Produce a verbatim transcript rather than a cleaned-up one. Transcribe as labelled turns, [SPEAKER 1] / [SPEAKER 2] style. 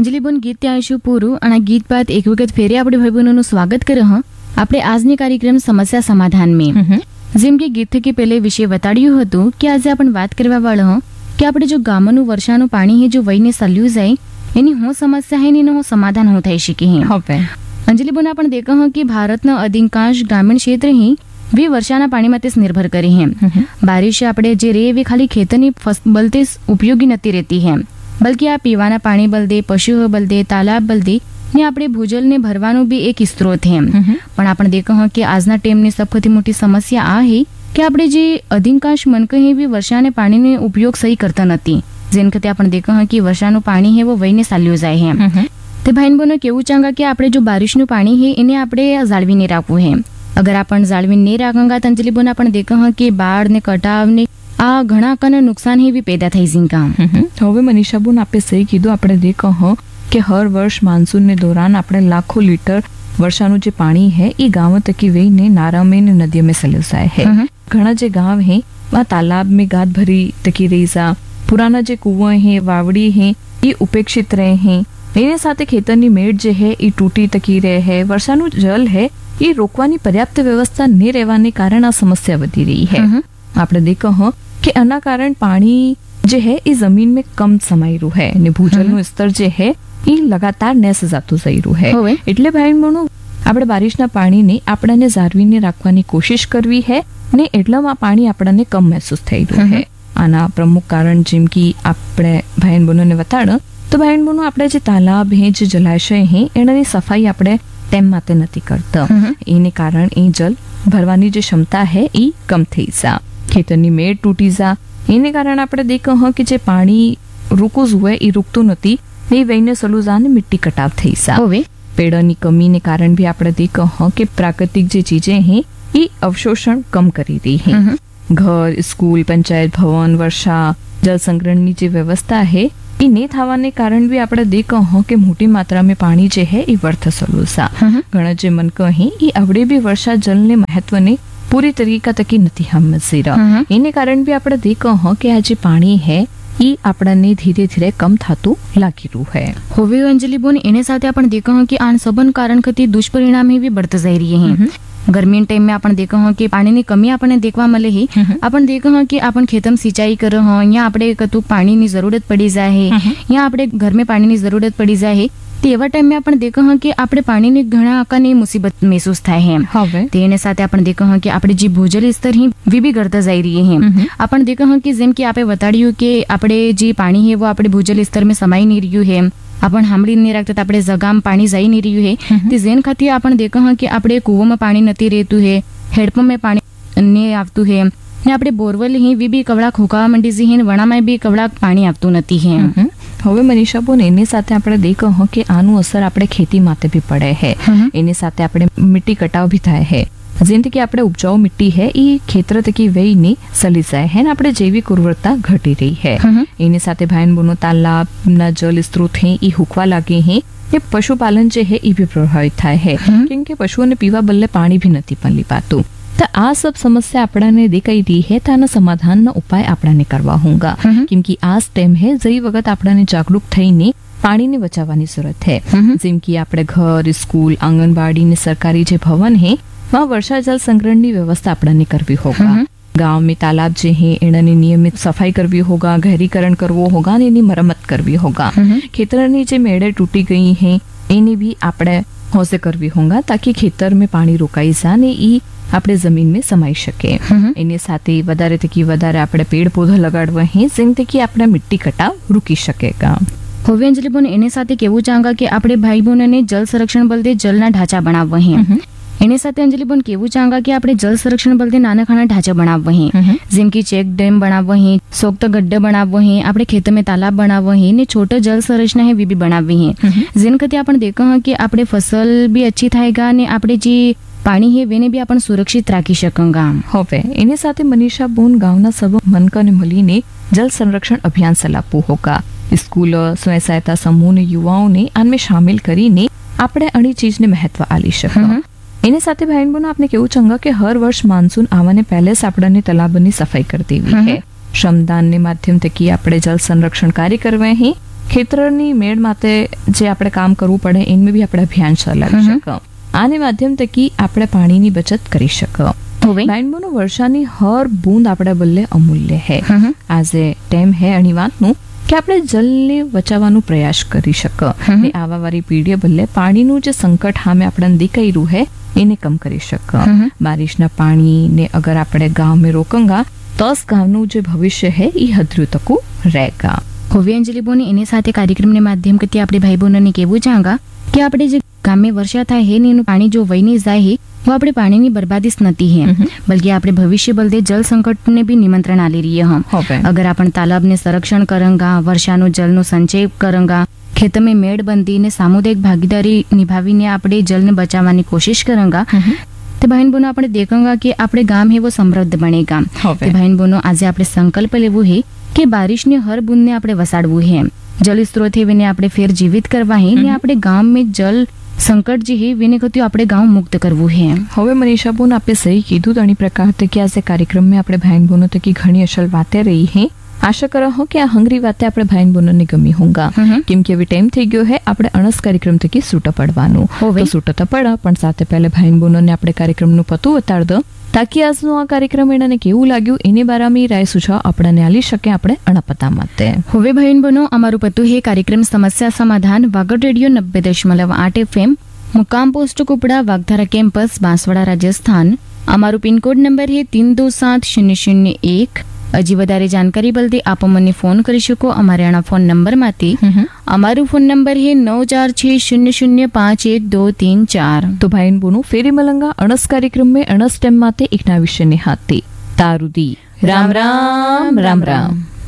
[SPEAKER 1] અંજલિબોન ગીત ત્યાં આવીશું પૂરું અને આ ગીત બાદ એક વખત ફેરે આપણે ભાઈ બહેનોનું સ્વાગત કરે હ આપણે આજની કાર્યક્રમ સમસ્યા સમાધાન में જેમ કે ગીત થકી પહેલે વિશે બતાડ્યું હતું કે આજે આપણે વાત કરવા વાળો હ કે આપણે જો ગામનું વર્ષાનું પાણી હે જો વહીને સલ્યું જાય એની હું સમસ્યા હે એનું સમાધાન હું થઈ શકે હે
[SPEAKER 2] હવે
[SPEAKER 1] અંજલિબોન આપણે દેખા હ કે ભારતના અધિકાંશ ગ્રામીણ ક્ષેત્ર ही वे वर्षाना पाणी माते निर्भर करे हैं। बारिश આપણે જે રે વે ખાલી ખેતરની બલતે ઉપયોગી નથી રહેતી है, बल्कि આ પીવાના પાણી બલદે, પશુઓ બલદે, તાલાબ બલદે ને આપણે ભૂજલને ભરવાનો બી એક સ્ત્રોત है। પણ આપણે દેખો હ કે આજના ટાઈમની સૌથી મોટી સમસ્યા આ है કે આપણે જે અધિકાંશ મનક હે વી વર્ષાને પાણીનો ઉપયોગ સહી કરતા નથી। જેન કે આપણે દેખો હ કે વર્ષાનું પાણી હે વો વહીને સાલ્યો જાય है। તે ભાઈન બોનો કેવું ચાંગા કે આપણે જો બારિશનું પાણી હે એને આપણે જાળવીને રાખવું है। अगर आपण जाळवीने नहीं राखंगा तो अंजलि बोन आपण देखा हाँ कि बाढ़ ने कटाव ने आ घणा कन नुकसान ही भी पैदा થઈ जिनका।
[SPEAKER 2] હવે મનીષા બોન આપે સહી કીધું। આપણે દેખા હ કે હર વર્ષ मानसून ने दौरान આપણે लाखों लीटर वर्षाનું જે પાણી है ये गांव तक वहीने नारा में ने नदियों में सलसाए है। घना जे गांव है वहाँ तालाब में गाद भरी तकी रही सा, पुराना जे कुआं है वावड़ी है ये उपेक्षित रहे हैं। एने साथे खेतरनी मेड़ जे है ये टूटी तकी रहे है। वर्षाનું जल है ये रोकवानी पर्याप्त व्यवस्था न રહેવાને કારણે આ સમસ્યા વધી રહી है। આપણે देखो હ કે આના કારણ પાણી જે है એ જમીન में कम સમાયેલું है ને ભૂજલનું સ્તર જે है એ લગાતાર નેસ જાતું જઈ રહ્યું है। એટલે ભાઈ બહેનો આપણે બારિશના પાણીને આપણને જાળવીને રાખવાની કોશિશ કરવી है ને એટલામાં પાણી આપણને કમ મહેસૂસ થઈ રહ્યું है। આના પ્રમુખ કારણ જેમ કે આપણે ભાઈ બહેનોને બતાડ તો ભાઈ બહેનો આપણે જે તાલાબ હે જે જલાશય હે એની સફાઈ આપણે टेम माते नहीं करता। इने कारण ए जल भरवानी जो क्षमता है ई कम थई सा, खेतरनी मेड़ टूटी जा। इने कारण आपणे देखो ह कि जे पाणी रुकू जुए ई रुकतो नथी ने वहीने सलू जा ने मिट्टी कटाव थई सा। पेड़नी कमी ने कारण भी आपणे देखो ह कि प्राकृतिक जे चीजें हैं ई अवशोषण कम करी रही है। घर, स्कूल, पंचायत भवन, वर्षा जल संग्रहनी जे व्यवस्था है ई ने थावाने कारण भी आपणे देखो ह कि मोटी मात्रा में पानी जे है ई वर्थ सलूसा। घणा जे मनक है ई आवड़े भी वर्षा जल ने महत्व ने पूरी तरीका तकी नहीं समझी रहा। एने कारण भी आपणे देखो ह कि आ जे पानी है ई आपणे धीरे धीरे कम थातुं लागी रह्युं है।
[SPEAKER 1] होवे अंजलि बोन एने साथे आपण देखो ह कि आन सबन कारण कती दुष्परिणाम भी बढ़ते जाई रही हैं। गर्मी टाइम में अपन देखो हाँ कि पानी ની કમી આપણને દેખવા મળે હે। अपन देखो हाँ कि अपन खेतम सिंचाई कर हाँ यहाँ આપણે કતું પાણી ની જરૂરત પડી જાય હે, यहाँ આપણે घर में પાણી ની જરૂરત પડી જાય હે। તેવા ટાઈમ में अपन देखो हाँ कि આપણે પાણી ની ઘણા આકારની મુસીબત મહેસૂસ થાય હે।
[SPEAKER 2] હવે
[SPEAKER 1] તેને સાથે આપણે देखो हाँ कि આપણે જે ભૂજલ સ્તર ही વી કરતા જઈ રહી है। अपन देखो हाँ कि જેમ કે આપે બતાડ્યું કે આપણે જે પાણી હે वो આપણે ભૂજલ સ્તર में સમાઈ નહીં રહ્યું है। आपण સાંભળી નહીં રાખતા આપણે જગામ પાણી જઈ નહીં રહ્યું है। તે જેન ખાતી आपण देखो हाँ कि આપણે કૂવામાં પાણી નથી રહેતું है, હેડપંપ में પાણી નહીં આવતું है ને આપણે બોરવેલ ही વી બી કવડા ખોકાવા માંડી છે ને વણામાં બી કવડા પાણી આવતું નથી है।
[SPEAKER 2] હવે મનીષા બોન એની સાથે આપણે દેખો હ કે આનું અસર આપણે ખેતી માતે भी પડે है। એની સાથે આપણે મિટ્ટી કટાવ भी થાય है। જેનથી કે આપણે ઉપજાઉ મિટ્ટી है એ ખેતર તકી વહીને સલી જાય है ને આપણે જૈવિક ઉર્વરતા ઘટી રહી है। એની સાથે ભાઈન બોનો તાલાબના જલ સ્ત્રોત है એ હુકવા લાગે है એ પશુપાલન જે है એ भी પ્રભાવિત થાય है કેમ કે પશુઓને પીવા બદલે પાણી भी નથી મળી પાતું। तो आ सब समस्या आपने देखाई रही है तो समाधान उपाय आपने करवा होगा क्योंकि आज टाइम है जई वक्त आपने जागरूक थईने पानी ने बचावવાની जरूरत है। જેમ કે આપણે घर, स्कूल, आंगनबाड़ी ने सरकारी जे भवन है वहाँ वर्षा जल संग्रहण की व्यवस्था आपने करवी होगा। गांव में तालाब जे है एनी नियमित सफाई करवी होगा, गहरीकरण करवो होगा ने एनी मरम्मत करवी होगा। खेतरनी जे मेड़े टूटी गई है एनी भी आपणे होसे करवी होगा ताकि खेतर में पानी रोकाई जा ने ई આપણે જમીન में સમાઈ શકે। એની સાથે વધારે થકી વધારે આપણે પેડ પૌધા લગાડવા હે જેનથી આપણે મિટ્ટી કટાવ રૂકી શકેગા।
[SPEAKER 1] હવે અંજલિ બોન એની સાથે કેવું ચાંગા કે આપણે ભાઈ બહેનોને જલ સંરક્ષણ બલદે જલના ઢાંચા બનાવવા હે। એની સાથે અંજલિ બોન કેવું ચાંગા કે આપણે જલ સંરક્ષણ બલદે નાના ખાના ઢાંચા બનાવવા હે। જેમ કે ચેક ડેમ બનાવવા હે, સોક્ત ગड्ढा બનાવવા હે, આપણે ખેત में तालाब बनाववा है ने छोटा जल संरचना है वी भी बनाववी है। જેન કતે આપણે देखा हाँ कि આપણે फसल भी अच्छी थाएगा ने આપણે જે પાણી હે વેને બી આપણે સુરક્ષિત રાખી શકંગા।
[SPEAKER 2] હવે એની સાથે મનીષા બોન ગામના સબ મનકને મળીને જલ સંરક્ષણ અભિયાન ચલાવવું હોગા। સ્કૂલ, સ્વયં સહાયતા સમૂહ ને યુવાઓને આનમે શામિલ કરીને આપણે અણી ચીજને મહત્વ આલી શકીએ। એની સાથે ભાઈ બહેનો આપણે કેવું ચંગા કે હર વર્ષ માનસૂન આવવાને પહેલે જ આપણે તાલાબની સફાઈ કરી દેવી है। श्रमदान ने माध्यम थकी આપણે જલ સંરક્ષણ કાર્ય કરવા હે ખેતરની મેળ માટે જે આપણે કામ કરવું પડે એમાં બી આપણે અભિયાન ચલાવી શકો. આને માધ્યમ થકી આપણે પાણીની બચત કરી શકો. બહેનબોનો વર્ષાની હર બૂંદ આપણે બદલે અમૂલ્ય હે. આજે ટેમ હે અણી વાતનું કે આપણે જલને બચાવવાનો પ્રયાસ કરી શકો. આવા વાળી પીઢીએ બદલે પાણીનું જે સંકટ સામે આપણે દેખાઈ રહ્યું હે એને કમ કરી શકો. બારિશના પાણીને અગર આપણે ગામમાં રોકંગા તો ગામનું જે ભવિષ્ય હે એ હદરું તકું રહેગા.
[SPEAKER 1] હવે અંજલિ બોની એની સાથે કાર્યક્રમને માધ્યમ કે આપણે ભાઈ બહેનોને કેવું ચાંગા કે આપણે જે ગામે વર્ષા થાય હે ને એનું પાણી જો વહીને જાય હે वो આપણે પાણીની બરબાદી નથી है बल्कि આપણે भविष्य बलदे जल संकट ने भी निमंत्रण आली रही हम. अगर अपन तालाब ने संरक्षण करेंगा, वर्षानो जल नो संचय करेंगा, खेत में मेड़बंदी ने सामुदायिक भागीदारी निभावीने આપણે जल ने बचावવાની कोशिश करेंगा तो बहन बहनों આપણે देखेंगा कि આપણે गाम है वो समृद्ध बनेगा. तो बहन बहनों आज આપણે संकल्प लेवो है कि बारिश ने हर बूंद ने આપણે વસાડવું है. जल स्त्रोत है विने આપણે ફેર જીવિત કરવા है ने આપણે ગામ में जल संकट જે હે વિને કત્યું આપણે ગામ મુક્ત કરવું હે.
[SPEAKER 2] હવે મનીષા બોન આપે સહી કીધું તણી પ્રકાર કે આજે કાર્યક્રમ में આપણે ભાઈન બહેનો તકી ઘણી અસલ વાતે રહી હે. આશા કરો હો કે આ હંગરી વાતે આપણે ભાઈન બહેનોને ગમી હોંગા કેમ કે હવે ટાઈમ થઈ ગયો હે આપણે અણસ કાર્યક્રમ તકી છૂટા પડવાનું. તો છૂટા તો પડા પણ સાથે પહેલે ભાઈન બહેનોને આપણે કાર્યક્રમનું પતું બતાડ દો તાકી આજનો આ કાર્યક્રમ એને કેવું લાગ્યું એને બારામાં રાય સુझाव આપણને આલી શકે આપણે અણપતા માટે.
[SPEAKER 1] હવે ભાઈન બહેનો અમારું પતું હે કાર્યક્રમ સમસ્યા સમાધાન વાગડ રેડિયો નब्बे दशमलव आठ एफएम मुकाम पोस्ट कुपड़ा वागधारा कैंपस बांसवाड़ा राजस्थान. અમારું પિનકોડ નંબર હે तीन दो सात शून्य शून्य एक. હજી વધારે જાણકારી બલદે આપ મને ફોન કરી શકો અમારે આના ફોન નંબર માંથી. અમારું ફોન નંબર હે नौ चार छह शून्य शून्य पाँच एक दो तीन चार.
[SPEAKER 2] તો ભાઈન બોનું ફેરી મલંગા અણસ કાર્યક્રમ में અણસ ટેમ માટે એકના વિષયને હાથે તારુદી. રામ રામ રામ રામ.